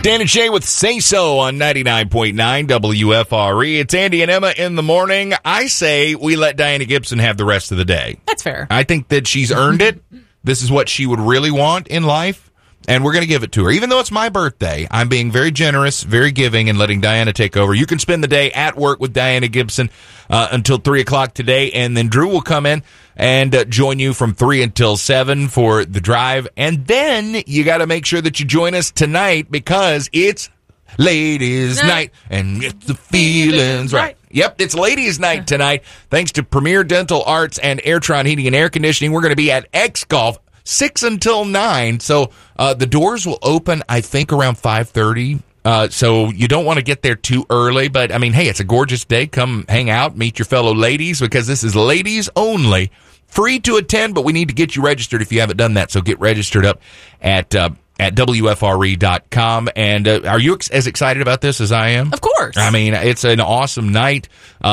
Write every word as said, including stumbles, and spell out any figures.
Dan and Shay with Say So on ninety-nine point nine W F R E. It's Andy and Emma in the morning. I say we let Diana Gibson have the rest of the day. That's fair. I think that she's earned it. This is what she would really want in life, and we're going to give it to her. Even though it's my birthday, I'm being very generous, very giving, and letting Diana take over. You can spend the day at work with Diana Gibson uh, until three o'clock today, and then Drew will come in and uh, join you from three until seven for the drive. And then you got to make sure that you join us tonight because it's Ladies' Night, night and it's the feelings right. Yep, it's Ladies' Night tonight. Thanks to Premier Dental Arts and Airtron Heating and Air Conditioning. We're going to be at X Golf six until nine. So uh, the doors will open, I think, around five thirty. Uh, so you don't want to get there too early. But, I mean, hey, it's a gorgeous day. Come hang out, meet your fellow ladies, because this is ladies only. Free to attend, but we need to get you registered if you haven't done that. So get registered up at uh, at W F R E dot com. And uh, are you ex- as excited about this as I am? Of course. I mean, it's an awesome night. Uh,